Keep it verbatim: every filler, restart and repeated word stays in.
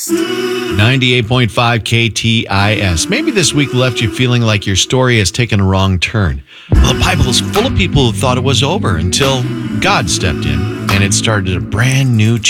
ninety-eight point five K T I S. Maybe this week left you feeling like your story has taken a wrong turn. Well, the Bible is full of people who thought it was over until God stepped in and it started a brand new